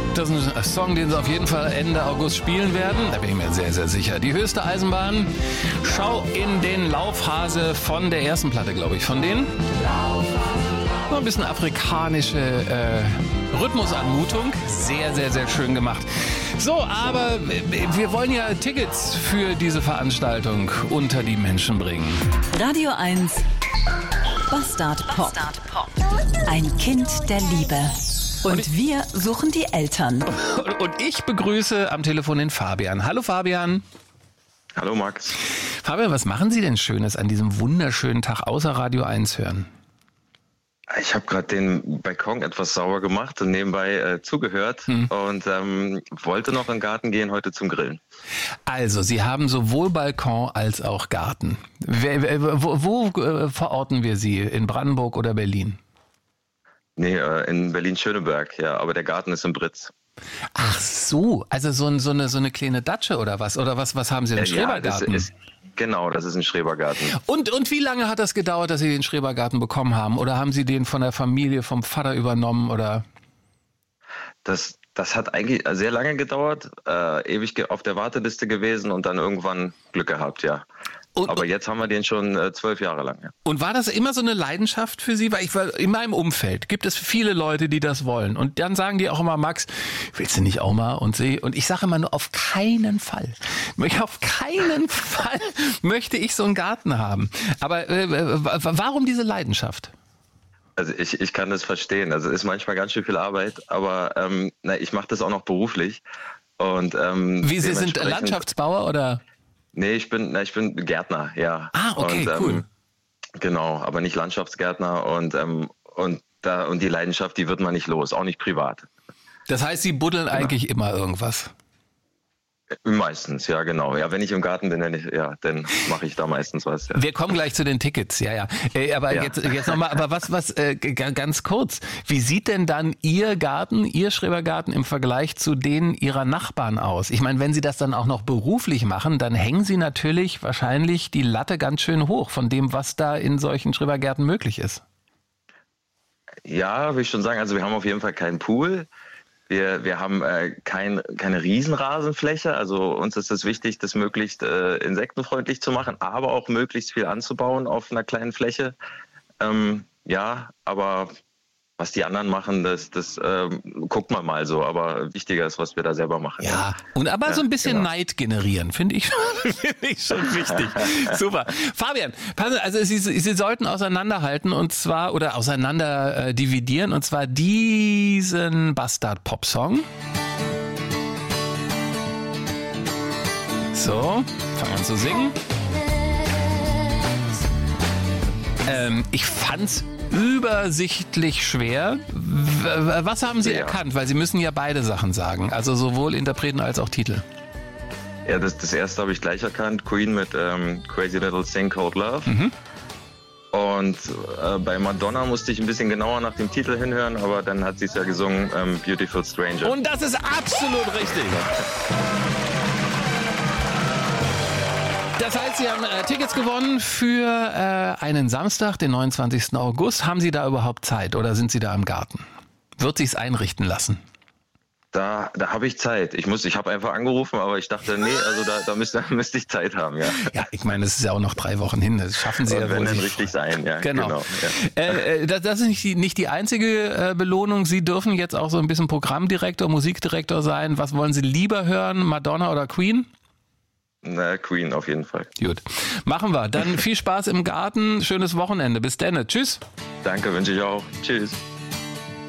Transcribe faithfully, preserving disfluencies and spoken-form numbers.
Das ist ein Song, den sie auf jeden Fall Ende August spielen werden. Da bin ich mir sehr, sehr sicher. Die höchste Eisenbahn. Schau in den Laufhase von der ersten Platte, glaube ich, von denen. Noch ein bisschen afrikanische äh, Rhythmusanmutung. Sehr, sehr, sehr schön gemacht. So, aber wir wollen ja Tickets für diese Veranstaltung unter die Menschen bringen. Radio eins Bastard Pop. Ein Kind der Liebe. Und wir suchen die Eltern. Und ich begrüße am Telefon den Fabian. Hallo Fabian. Hallo Max. Fabian, was machen Sie denn Schönes an diesem wunderschönen Tag außer Radio eins hören? Ich habe gerade den Balkon etwas sauber gemacht und nebenbei äh, zugehört hm. und ähm, wollte noch in den Garten gehen heute zum Grillen. Also, Sie haben sowohl Balkon als auch Garten. Wo, wo äh, verorten wir Sie? In Brandenburg oder Berlin? Nee, äh, in Berlin-Schöneberg, ja, aber der Garten ist in Britz. Ach so, also so, so, eine, so eine kleine Datsche oder was? Oder was, was haben Sie denn? Äh, Schrebergarten? Ja, das ist, genau, das ist ein Schrebergarten. Und, und wie lange hat das gedauert, dass Sie den Schrebergarten bekommen haben? Oder haben Sie den von der Familie, vom Vater übernommen? Oder? Das, das hat eigentlich sehr lange gedauert, äh, ewig ge- auf der Warteliste gewesen und dann irgendwann Glück gehabt, ja. Und, Aber jetzt haben wir den schon äh, zwölf Jahre lang. Ja. Und war das immer so eine Leidenschaft für Sie? Weil ich war in meinem Umfeld gibt es viele Leute, die das wollen. Und dann sagen die auch immer, Max, willst du nicht auch mal? Und sie, und ich sage immer nur, auf keinen Fall. Auf keinen Fall möchte ich so einen Garten haben. Aber äh, warum diese Leidenschaft? Also ich, ich kann das verstehen. Also es ist manchmal ganz schön viel Arbeit, aber ähm, na, ich mache das auch noch beruflich. Und, ähm, Wie, Sie sind Landschaftsbauer oder? Nee, ich bin, na, ich bin Gärtner, ja. Ah, okay, und, ähm, cool. Genau, aber nicht Landschaftsgärtner und, ähm, und, da, und die Leidenschaft, die wird man nicht los, auch nicht privat. Das heißt, Sie buddeln genau. eigentlich immer irgendwas? Meistens, ja, genau. Ja, wenn ich im Garten bin, dann, ja, dann mache ich da meistens was. Ja. Wir kommen gleich zu den Tickets, ja, ja. Äh, aber ja. jetzt, jetzt nochmal, aber was, was, äh, g- ganz kurz. Wie sieht denn dann Ihr Garten, Ihr Schrebergarten im Vergleich zu denen Ihrer Nachbarn aus? Ich meine, wenn Sie das dann auch noch beruflich machen, dann hängen Sie natürlich wahrscheinlich die Latte ganz schön hoch von dem, was da in solchen Schrebergärten möglich ist. Ja, will ich schon sagen. Also wir haben auf jeden Fall keinen Pool. Wir, wir haben äh, kein, keine Riesenrasenfläche, also uns ist es wichtig, das möglichst äh, insektenfreundlich zu machen, aber auch möglichst viel anzubauen auf einer kleinen Fläche. Ähm, ja, aber was die anderen machen, das, das ähm, guckt man mal so, aber wichtiger ist, was wir da selber machen. Ja, ja. Und aber ja, so ein bisschen genau. Neid generieren, finde ich, find ich schon wichtig. Super. Fabian, passen Sie, also Sie, Sie sollten auseinanderhalten und zwar, oder auseinander äh, dividieren und zwar diesen Bastard-Pop-Song. So, fangen wir an zu singen. Ähm, ich fand's übersichtlich schwer. Was haben Sie ja. erkannt? Weil Sie müssen ja beide Sachen sagen. Also sowohl Interpreten als auch Titel. Ja, das, das erste habe ich gleich erkannt. Queen mit ähm, Crazy Little Thing Called Love. Mhm. Und äh, bei Madonna musste ich ein bisschen genauer nach dem Titel hinhören, aber dann hat sie es ja gesungen, ähm, Beautiful Stranger. Und das ist absolut richtig. Das heißt, Sie haben äh, Tickets gewonnen für äh, einen Samstag, den neunundzwanzigsten August. Haben Sie da überhaupt Zeit oder sind Sie da im Garten? Wird sich's einrichten lassen? Da, da habe ich Zeit. Ich muss, ich habe einfach angerufen, aber ich dachte, nee, also da, da müsste, müsste ich Zeit haben, ja. Ja, ich meine, es ist ja auch noch drei Wochen hin. Das schaffen Sie und ja wenn wohl. Dann richtig sein, ja. Genau. genau ja. Äh, das, das ist nicht die, nicht die einzige äh, Belohnung. Sie dürfen jetzt auch so ein bisschen Programmdirektor, Musikdirektor sein. Was wollen Sie lieber hören, Madonna oder Queen? Na, Queen auf jeden Fall. Gut, machen wir. Dann viel Spaß im Garten, schönes Wochenende. Bis dann. Tschüss. Danke, wünsche ich auch. Tschüss.